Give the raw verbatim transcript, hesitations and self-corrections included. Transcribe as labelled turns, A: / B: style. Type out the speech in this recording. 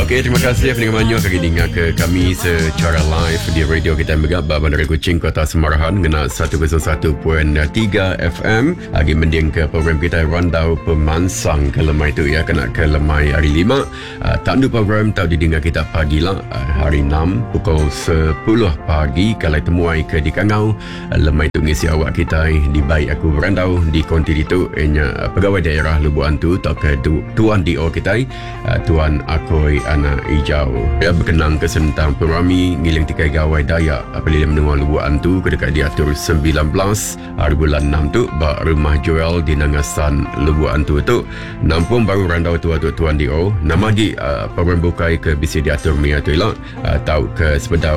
A: Okey, terima kasih pendengar Manyo kali dengar ke kami secara live di radio kita Megap Bandar Kuching Kota Semarahan ngena seratus satu perpuluhan tiga F M. Lagi mending ke program kita Randau Pemansang ke lemai tu ya, kena ke lemai hari lima. Uh, tandu program tahu didengar kita pagi lah uh, hari enam pukul sepuluh pagi kalau temuai ke di Kangau. Uh, lemai tu ngisi awak kita di baik aku berandau di konti itu enya uh, pegawai daerah Lubuan tu tak ke tu, tuan D O kita uh, tuan Akoi Anak Hijau. Dia berkenang ke sentang perami ngiling tikai gawai Dayak apabila mendengar Lubuan tu kedekat diatur sembilan belas hari bulan enam tu bak rumah Joel di Nangasan Lubuan tu tu nampung baru randau tu tu tuan D O nama di uh, program bukai ke bisi diatur mia tu lah uh, tahu ke sepedau